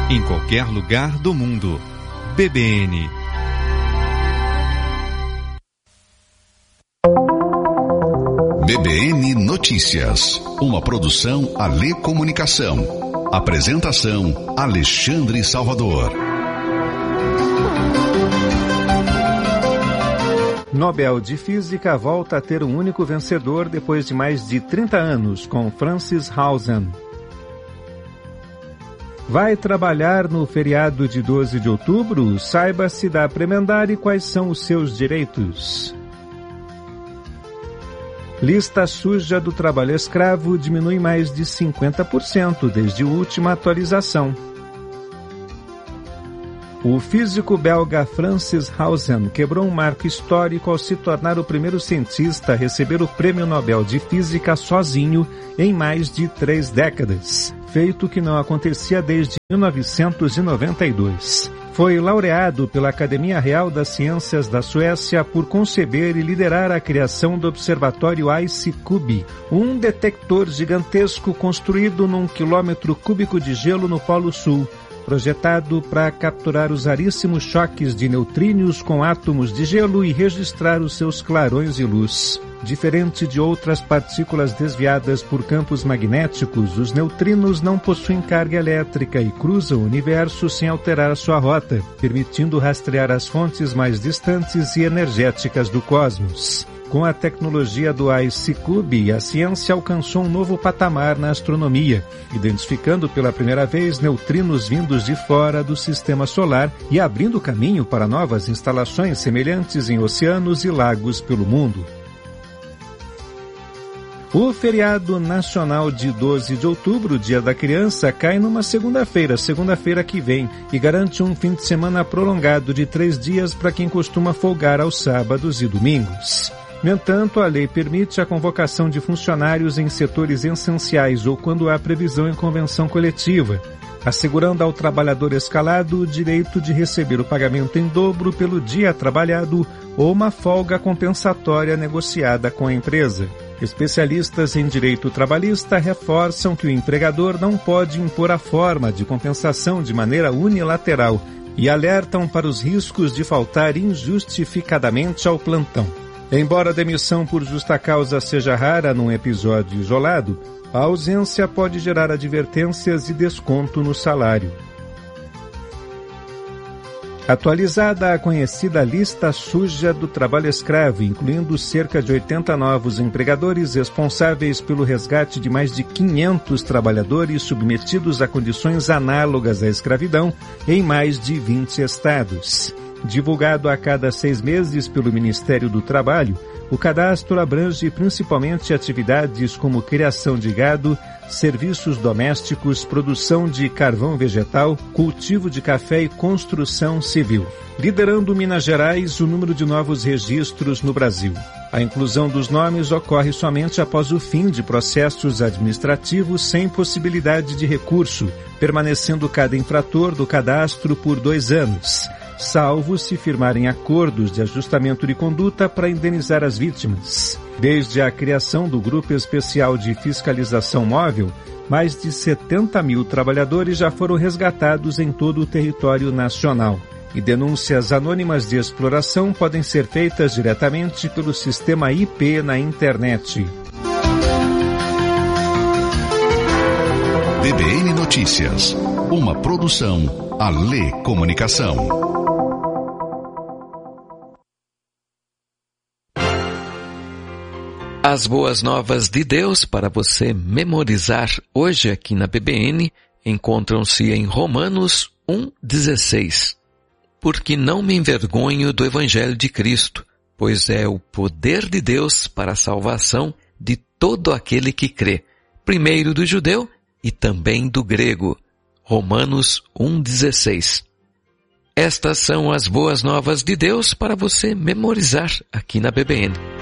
em qualquer lugar do mundo. BBN. BBN Notícias, uma produção Alê Comunicação. Apresentação Alexandre Salvador. Nobel de Física volta a ter um único vencedor depois de mais de 30 anos, com Francis Hausen. Vai trabalhar no feriado de 12 de outubro? Saiba se dá para emendar e quais são os seus direitos. Lista suja do trabalho escravo diminui mais de 50% desde a última atualização. O físico belga Francis Hausen quebrou um marco histórico ao se tornar o primeiro cientista a receber o Prêmio Nobel de Física sozinho em mais de 3 décadas, feito que não acontecia desde 1992. Foi laureado pela Academia Real das Ciências da Suécia por conceber e liderar a criação do Observatório IceCube, um detector gigantesco construído num quilômetro cúbico de gelo no Polo Sul, projetado para capturar os raríssimos choques de neutrínios com átomos de gelo e registrar os seus clarões de luz. Diferente de outras partículas desviadas por campos magnéticos, os neutrinos não possuem carga elétrica e cruzam o universo sem alterar sua rota, permitindo rastrear as fontes mais distantes e energéticas do cosmos. Com a tecnologia do IceCube, a ciência alcançou um novo patamar na astronomia, identificando pela primeira vez neutrinos vindos de fora do sistema solar e abrindo caminho para novas instalações semelhantes em oceanos e lagos pelo mundo. O feriado nacional de 12 de outubro, Dia da Criança, cai numa segunda-feira que vem, e garante um fim de semana prolongado de 3 dias para quem costuma folgar aos sábados e domingos. No entanto, a lei permite a convocação de funcionários em setores essenciais ou quando há previsão em convenção coletiva, assegurando ao trabalhador escalado o direito de receber o pagamento em dobro pelo dia trabalhado ou uma folga compensatória negociada com a empresa. Especialistas em direito trabalhista reforçam que o empregador não pode impor a forma de compensação de maneira unilateral e alertam para os riscos de faltar injustificadamente ao plantão. Embora a demissão por justa causa seja rara num episódio isolado, a ausência pode gerar advertências e desconto no salário. Atualizada a conhecida lista suja do trabalho escravo, incluindo cerca de 80 novos empregadores responsáveis pelo resgate de mais de 500 trabalhadores submetidos a condições análogas à escravidão em mais de 20 estados. Divulgado a cada 6 meses pelo Ministério do Trabalho, o cadastro abrange principalmente atividades como criação de gado, serviços domésticos, produção de carvão vegetal, cultivo de café e construção civil. Liderando Minas Gerais o número de novos registros no Brasil. A inclusão dos nomes ocorre somente após o fim de processos administrativos sem possibilidade de recurso, permanecendo cada infrator do cadastro por 2 anos. Salvo se firmarem acordos de ajustamento de conduta para indenizar as vítimas. Desde a criação do Grupo Especial de Fiscalização Móvel, mais de 70 mil trabalhadores já foram resgatados em todo o território nacional. E denúncias anônimas de exploração podem ser feitas diretamente pelo sistema IP na internet. BBN Notícias, uma produção Alê Comunicação. As boas novas de Deus para você memorizar hoje aqui na BBN encontram-se em Romanos 1,16. Porque não me envergonho do Evangelho de Cristo, pois é o poder de Deus para a salvação de todo aquele que crê, primeiro do judeu e também do grego. Romanos 1,16. Estas são as boas novas de Deus para você memorizar aqui na BBN.